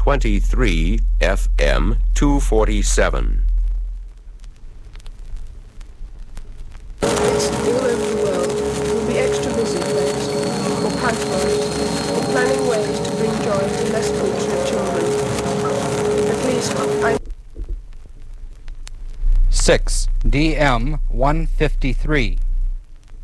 23 FM 247. It's all over the world. We'll be extra busy next, or pantomimes, or planning ways to bring joy to less fortunate children. At least, I... 6. DM 153.